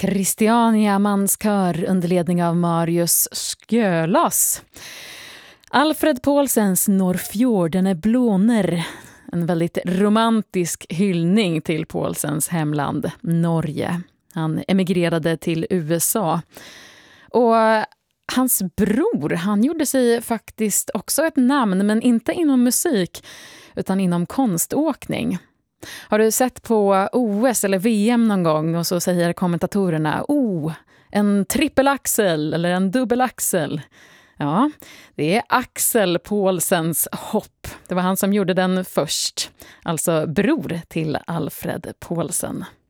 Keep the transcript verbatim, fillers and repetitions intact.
Christiania manskör under ledning av Marius Skjölas. Alfred Paulsens Norrfjorden blåner. En väldigt romantisk hyllning till Paulsens hemland, Norge. Han emigrerade till U S A. Och hans bror, han gjorde sig faktiskt också ett namn, men inte inom musik utan inom konståkning. Har du sett på O S eller V M någon gång och så säger kommentatorerna oh, en trippelaxel eller en dubbelaxel? Ja, det är Axel Paulsens hopp. Det var han som gjorde den först, alltså bror till Alfred Paulsen.